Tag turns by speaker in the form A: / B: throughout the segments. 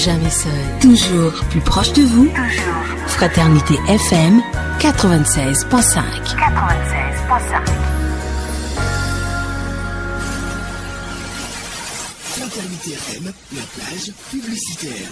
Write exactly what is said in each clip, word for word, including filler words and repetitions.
A: jamais seul. Toujours plus proche de vous.
B: Toujours.
A: Fraternité F M quatre-vingt-seize virgule cinq.
B: quatre-vingt-seize virgule cinq.
C: Fraternité F M, la plage publicitaire.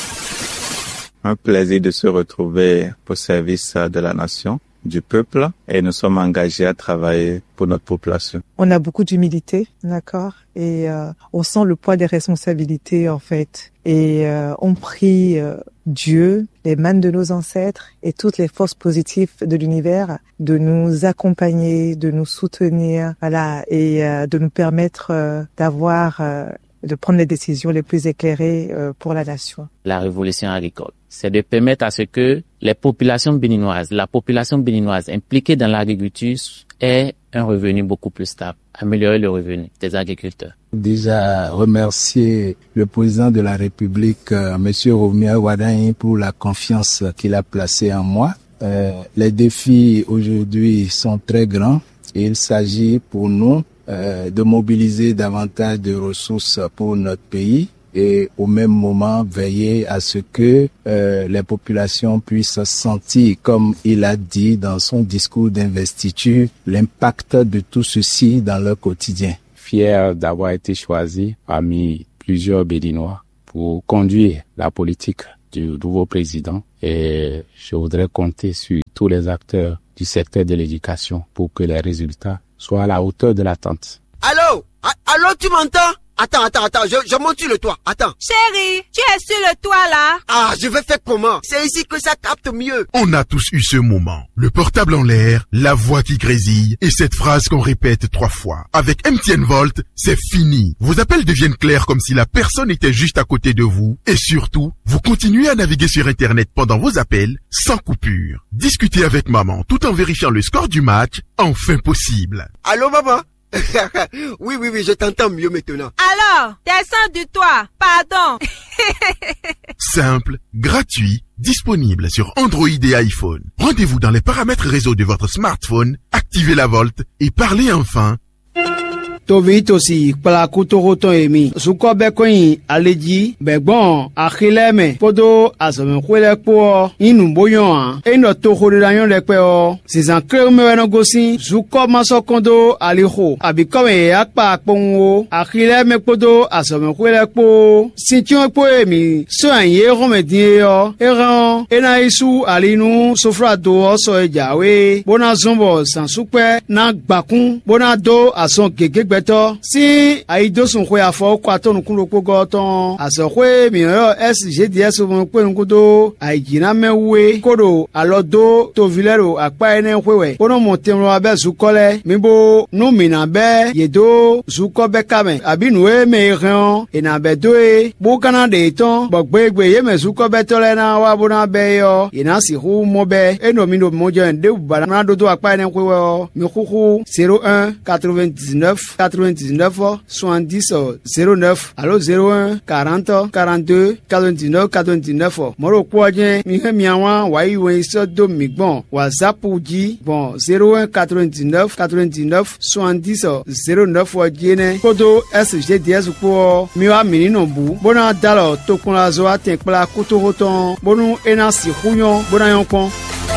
D: Un plaisir de se retrouver au service de la nation, du peuple, et nous sommes engagés à travailler pour notre population.
E: On a beaucoup d'humilité, d'accord, et euh, on sent le poids des responsabilités en fait, et euh, on prie euh, Dieu, les mânes de nos ancêtres et toutes les forces positives de l'univers de nous accompagner, de nous soutenir, voilà, et euh, de nous permettre euh, d'avoir euh, de prendre les décisions les plus éclairées euh, pour la nation.
F: La révolution agricole, c'est de permettre à ce que les populations béninoises, la population béninoise impliquée dans l'agriculture ait un revenu beaucoup plus stable, améliorer le revenu des agriculteurs.
G: Déjà remercier le président de la République, euh, Monsieur Romia Wardani, pour la confiance qu'il a placée en moi. Euh, les défis aujourd'hui sont très grands et il s'agit pour nous Euh, de mobiliser davantage de ressources pour notre pays et au même moment veiller à ce que euh, les populations puissent sentir, comme il a dit dans son discours d'investiture, l'impact de tout ceci dans leur quotidien.
H: Fier d'avoir été choisi parmi plusieurs Béninois pour conduire la politique du nouveau président, et je voudrais compter sur tous les acteurs du secteur de l'éducation pour que les résultats soient à la hauteur de l'attente.
I: Allô? Allô, tu m'entends? Attends, attends, attends, je, je monte sur le toit, attends.
J: Chérie, tu es sur le toit là?
I: Ah, je vais faire comment? C'est ici que ça capte mieux.
K: On a tous eu ce moment. Le portable en l'air, la voix qui grésille et cette phrase qu'on répète trois fois. Avec M T N Volt, c'est fini. Vos appels deviennent clairs comme si la personne était juste à côté de vous. Et surtout, vous continuez à naviguer sur Internet pendant vos appels sans coupure. Discutez avec maman tout en vérifiant le score du match, enfin possible.
I: Allô, maman? Oui, oui, oui, je t'entends mieux maintenant.
J: Alors, descends du toit, pardon.
K: Simple, gratuit, disponible sur Android et iPhone. Rendez-vous dans les paramètres réseau de votre smartphone, activez la Volt et parlez enfin.
L: Tovitosi Palakutoroto Emi Suko Bekoin Aleji Begbon Achileme Podo Azomenkwele Po Inu Boyon Eno Tohoridayon Lekpeo Sizan Kreme Gosi Suko Masokondo Aliho Abikome Akpa Pongo Achileme Podo Azomenkwele Po Sintion Po Emi Soanye Romedie Eran Enaisu Alinu Sofrado Soejawe Bona Zombo Sansupe Na Bakun Bona Do Ason Gege beto si aido sun kwe afo kwa tonu kulo goton aso kwe mi yo S G D S mo pe nkudo aijina mewe kodo alodo to vilero apa ene kwewe ono mo temro abe zukole mibo no mina be yedo zukobe kame abinu e me ran ina be doe bo kana de ton gbogbegbe ye me zukobe tole na wa bona be yo ina si hu mo be eno mi no mo je nde bana na dodo apa ene kwewe mi kuku zéro un quatre-vingt-dix-neuf quatre-vingt-dix-neuf soixante-dix zéro neuf allo zéro un quarante quarante-deux quatre-vingt-dix-neuf quatre-vingt-dix-neuf moro kwaje mi he mi awon wa iwe so do mi gbon WhatsApp ji bon zéro un quatre-vingt-dix-neuf quatre-vingt-dix-neuf soixante-dix zéro neuf jene kodo S G D S ko mi wa mi no bu bona dalo to kun la zo atin pla kuto roton bonu enasi hunyon bona yon kon.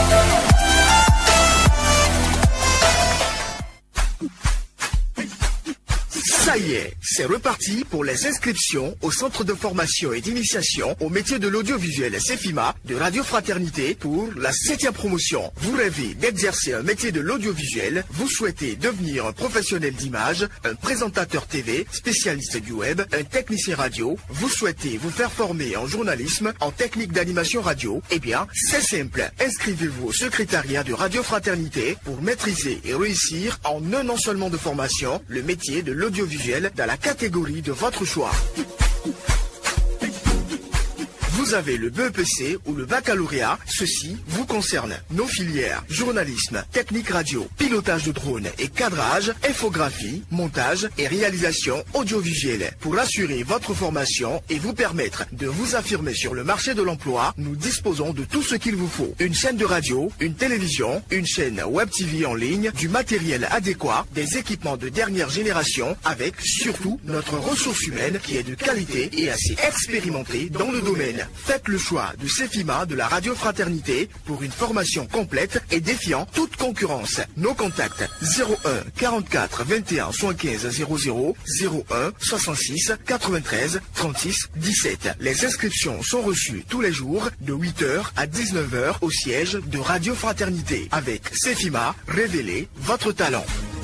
C: Ça y est, c'est reparti pour les inscriptions au centre de formation et d'initiation au métier de l'audiovisuel CEFIMA de Radio Fraternité pour la septième promotion. Vous rêvez d'exercer un métier de l'audiovisuel, vous souhaitez devenir un professionnel d'image, un présentateur T V, spécialiste du web, un technicien radio, vous souhaitez vous faire former en journalisme, en technique d'animation radio, eh bien, c'est simple. Inscrivez-vous au secrétariat de Radio Fraternité pour maîtriser et réussir en un an seulement de formation le métier de l'audiovisuel dans la catégorie de votre choix. vous avez le B E P C ou le baccalauréat, ceci vous concerne. Nos filières, journalisme, technique radio, pilotage de drone et cadrage, infographie, montage et réalisation audiovisuelle. Pour assurer votre formation et vous permettre de vous affirmer sur le marché de l'emploi, nous disposons de tout ce qu'il vous faut. Une chaîne de radio, une télévision, une chaîne web T V en ligne, du matériel adéquat, des équipements de dernière génération, avec surtout notre ressource humaine qui est de qualité et assez expérimentée dans le domaine. Faites le choix de Cefima de la Radio Fraternité pour une formation complète et défiant toute concurrence. Nos contacts zéro un quarante-quatre vingt et un soixante-quinze zéro zéro, zéro un soixante-six quatre-vingt-treize trente-six dix-sept. Les inscriptions sont reçues tous les jours de huit heures à dix-neuf heures au siège de Radio Fraternité. Avec Cefima, révélez votre talent.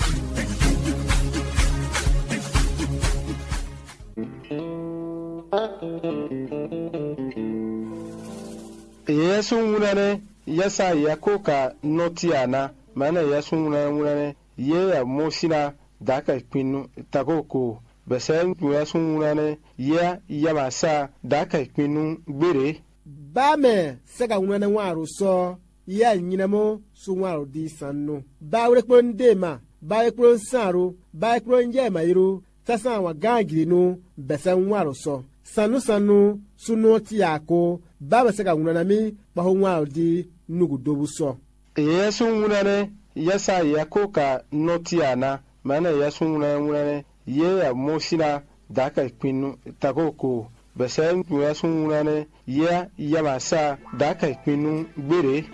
M: Yesu wunane yasa yakoka notiana mana yesu wunane wunane ye ya mosina daka pinu takoko besen yesu wunane ye yabasa daka pinu gbere
N: ba me sega wunane waru so ye nyinamo su waru di sanno ba wure kpon dema ba kpon saro ba kpon je mayiru tasa wa gangiri no besen waru so sanu sanu sunu tiako baba sega wunana mi ba honwa di nugu dobu so
M: yesu wunane yasa yakoka notiana mana yesu wunane wunane ye ya mosina daka pinu takoko besen yesu wunane ye yabasa daka pinu gbere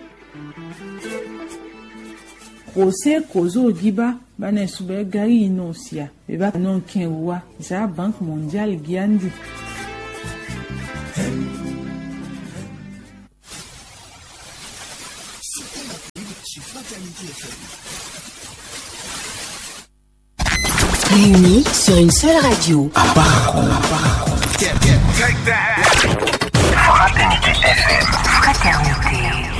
O: Jose Kozo Giba bana sube gari inosia beba non kenwa za Banque mondiale giandi.
A: Réunis sur une seule radio.
B: Fraternité F M. Fraternité.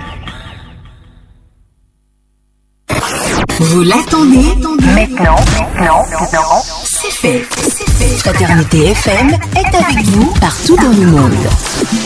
A: Vous l'attendez?
B: Maintenant, maintenant, maintenant.
A: C'est fait. C'est fait. Fraternité F M est avec vous partout dans le monde.